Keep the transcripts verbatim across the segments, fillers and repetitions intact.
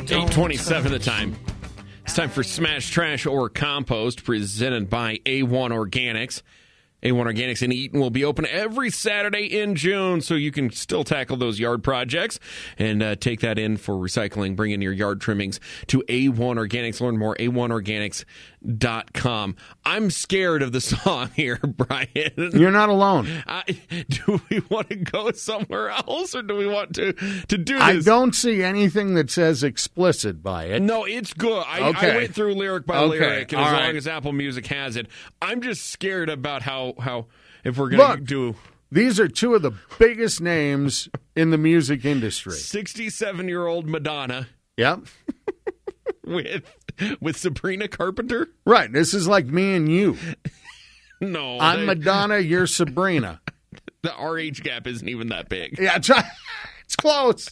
eight twenty-seven the time. It's time for Smash Trash or Compost, presented by A one Organics. A one Organics in Eaton will be open every Saturday in June, so you can still tackle those yard projects and uh, take that in for recycling. Bring in your yard trimmings to A one Organics. Learn more, A one organics dot com. I'm scared of the song here, Brian. You're not alone. I, do we want to go somewhere else, or do we want to, to do this? I don't see anything that says explicit by it. No, it's good. I, Okay. I went through lyric by Okay. lyric, and All as right. long as Apple Music has it, I'm just scared about how, how if we're going to Look. do These are two of the biggest names in the music industry. sixty-seven-year-old Madonna Yep. with with Sabrina Carpenter. Right. This is like me and you. No, I'm they- Madonna, you're Sabrina. the our age gap isn't even that big. Yeah, it's, it's close.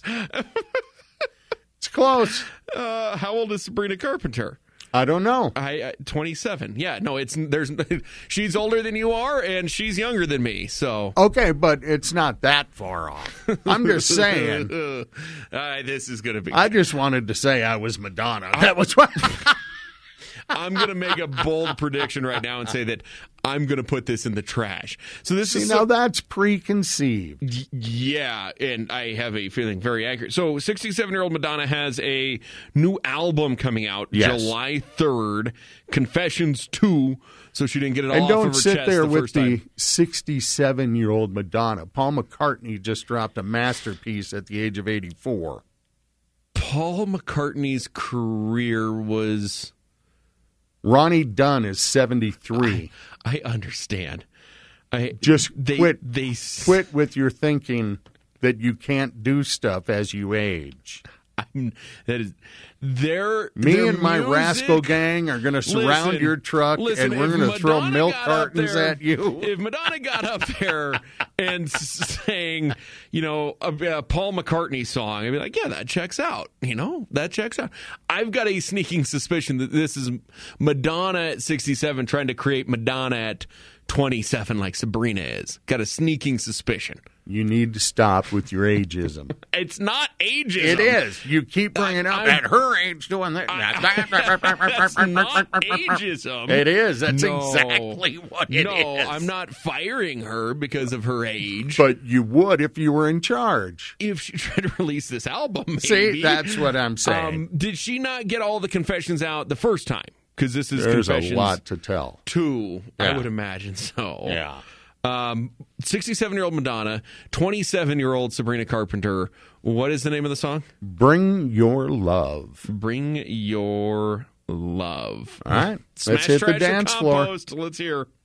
It's close. Uh, how old is Sabrina Carpenter? I don't know. I uh, twenty-seven. Yeah, no, it's there's she's older than you are, and she's younger than me. So Okay, but it's not that far off. I'm just saying. uh, this is going to be. I just wanted to say I was Madonna. That was what. I'm going to make a bold prediction right now and say that I'm going to put this in the trash. So this See, is now so, that's preconceived. y- yeah, and I have a feeling very accurate. So sixty-seven-year-old Madonna has a new album coming out Yes. July third, Confessions two. So she didn't get it all And off don't of her sit chest there the with first the time. sixty-seven-year-old Madonna. Paul McCartney just dropped a masterpiece at the age of eighty-four. Paul McCartney's career was. Ronnie Dunn is seventy-three. I understand. I Just they quit. they s- Quit with your thinking that you can't do stuff as you age. I'm, that is their Me their and my music- rascal gang are going to surround Listen, your truck, listen, and we're if going to throw Madonna milk got up cartons there- at you. If Madonna got up there and s- sang, you know, a, a Paul McCartney song, I'd be like, yeah, that checks out. You know, that checks out. I've got a sneaking suspicion that this is Madonna at sixty-seven trying to create Madonna at twenty-seven like Sabrina is. Got a sneaking suspicion. You need to stop with your ageism. It's not ageism. It is. You keep bringing up I'm- at her age doing that. That's not ageism. It is. That's No. exactly what it no, is. I'm not firing her because of her age. But you would if you were in charge. if she tried to release this album, maybe. See, that's what I'm saying. Um, did she not get all the confessions out the first time? Because this is There's a Confessions lot to tell. two. I Yeah. would imagine so. Yeah. Um, sixty-seven-year-old Madonna, twenty-seven-year-old Sabrina Carpenter. What is the name of the song? Bring your love. Bring Your Love. All right. Smash Let's hit the Trash or dance floor. Compost. Let's hear.